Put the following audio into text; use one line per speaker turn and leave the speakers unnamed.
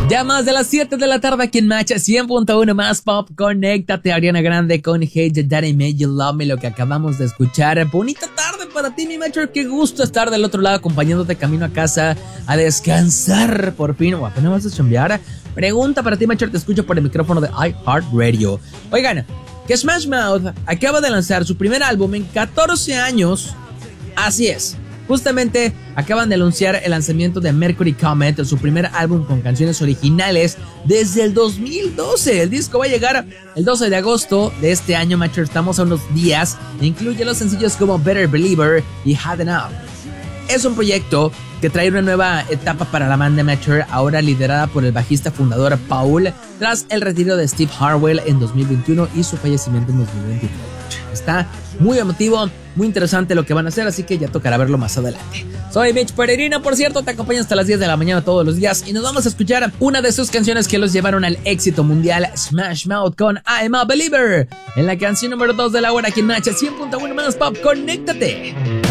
Ya más de las 7 de la tarde aquí en Match 100.1 más pop. Conéctate, Ariana Grande con Hey Ya Daddy Made You Love Me, lo que acabamos de escuchar. Bonita tarde para ti, mi Matcher. Qué gusto estar del otro lado acompañándote camino a casa a descansar por fin. O apenas vas a chambear. Pregunta para ti, Matcher. Te escucho por el micrófono de iHeartRadio. Oigan, que Smash Mouth acaba de lanzar su primer álbum en 14 años. Así es. Justamente acaban de anunciar el lanzamiento de Mercury Comet, su primer álbum con canciones originales desde el 2012. El disco va a llegar el 12 de agosto de este año, Matcher. Estamos a unos días. Incluye los sencillos como Better Believer y Had Enough. Es un proyecto que trae una nueva etapa para la banda Matcher, ahora liderada por el bajista fundador Paul, tras el retiro de Steve Harwell en 2021 y su fallecimiento en 2023. Está muy emotivo, muy interesante lo que van a hacer, así que ya tocará verlo más adelante. Soy Mitch Peregrino, por cierto, te acompaño hasta las 10 de la mañana todos los días y nos vamos a escuchar una de sus canciones que los llevaron al éxito mundial, Smash Mouth con I'm a Believer, en la canción número 2 de la hora aquí en Match 100.1 más pop. Conéctate.